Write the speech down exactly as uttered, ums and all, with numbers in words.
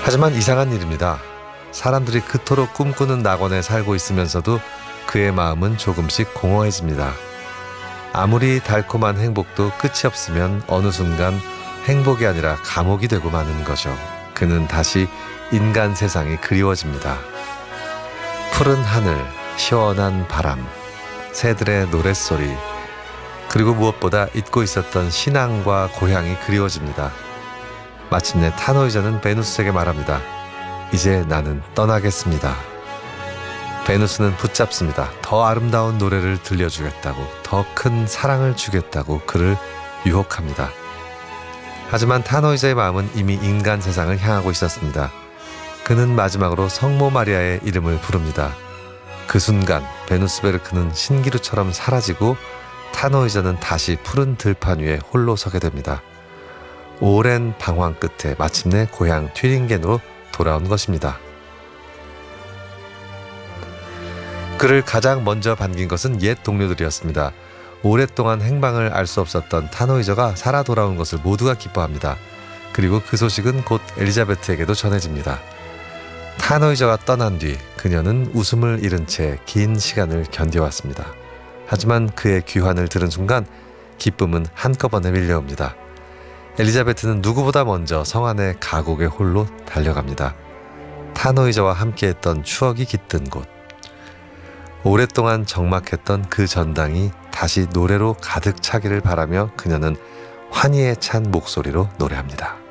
하지만 이상한 일입니다. 사람들이 그토록 꿈꾸는 낙원에 살고 있으면서도 그의 마음은 조금씩 공허해집니다. 아무리 달콤한 행복도 끝이 없으면 어느 순간 행복이 아니라 감옥이 되고 마는 거죠. 그는 다시 인간 세상이 그리워집니다. 푸른 하늘, 시원한 바람, 새들의 노랫소리, 그리고 무엇보다 잊고 있었던 신앙과 고향이 그리워집니다. 마침내 타노이저는 베누스에게 말합니다. 이제 나는 떠나겠습니다. 베누스는 붙잡습니다. 더 아름다운 노래를 들려주겠다고, 더 큰 사랑을 주겠다고 그를 유혹합니다. 하지만 타노이저의 마음은 이미 인간 세상을 향하고 있었습니다. 그는 마지막으로 성모 마리아의 이름을 부릅니다. 그 순간 베누스베르크는 신기루처럼 사라지고 타노이저는 다시 푸른 들판 위에 홀로 서게 됩니다. 오랜 방황 끝에 마침내 고향 튀링겐으로 돌아온 것입니다. 그를 가장 먼저 반긴 것은 옛 동료들이었습니다. 오랫동안 행방을 알 수 없었던 타노이저가 살아 돌아온 것을 모두가 기뻐합니다. 그리고 그 소식은 곧 엘리자베트에게도 전해집니다. 타노이저가 떠난 뒤 그녀는 웃음을 잃은 채 긴 시간을 견뎌왔습니다. 하지만 그의 귀환을 들은 순간 기쁨은 한꺼번에 밀려옵니다. 엘리자베트는 누구보다 먼저 성 안의 가곡의 홀로 달려갑니다. 타노이저와 함께했던 추억이 깃든 곳, 오랫동안 적막했던 그 전당이 다시 노래로 가득 차기를 바라며 그녀는 환희에 찬 목소리로 노래합니다.